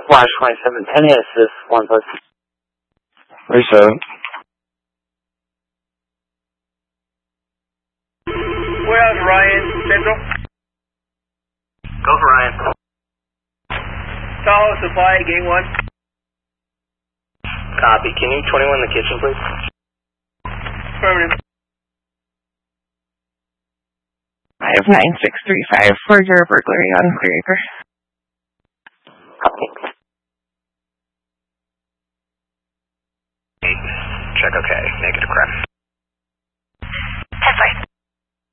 Flash 27, any assist, 1 plus. 37. Where's Ryan? Central? Go for Ryan. Tahoe Supply, Gang 1. Copy. Can you 21 in the kitchen, please? Affirmative. I have 9635 for your burglary on Clear Acre.